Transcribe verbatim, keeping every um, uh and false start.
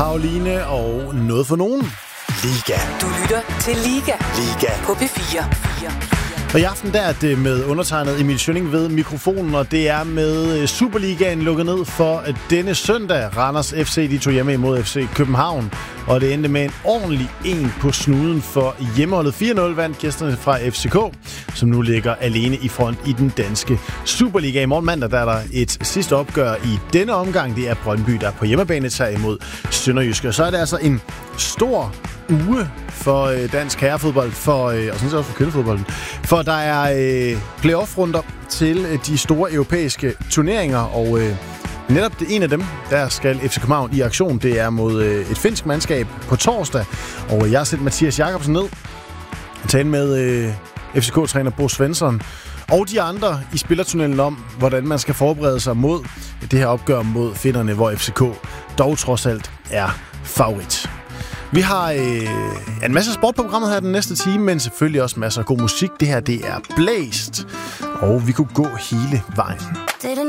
Pauline og noget for nogen. Liga. Du lytter til Liga. Liga. På P fire. Og i aften der er det med undertegnet Emil Schønning ved mikrofonen, og det er med Superligaen lukket ned for denne søndag. Randers F C de tog hjemme imod F C København, og det endte med en ordentlig en på snuden for hjemmeholdet. fire nul vandt gæsterne fra F C K, som nu ligger alene i front i den danske Superliga. I morgen mandag der er der et sidste opgør i denne omgang. Det er Brøndby, der er på hjemmebane tager imod Sønderjyske. Og så er det altså en stor uge for øh, dansk herrefodbold, for, øh, og sådan set også for kvindefodbolden. For der er øh, playoff-runder til øh, de store europæiske turneringer, og øh, netop det en af dem, der skal F C København i aktion. Det er mod øh, et finsk mandskab på torsdag, og jeg har sendt Mathias Jakobsen ned og tale med øh, F C K-træner Bo Svensson og de andre i spillertunnelen om, hvordan man skal forberede sig mod det her opgør mod finnerne, hvor F C K dog trods alt er favorit. Vi har øh, en masse sport på programmet her den næste time, men selvfølgelig også masser af god musik. Det her, det er Blæst, og vi kunne gå hele vejen.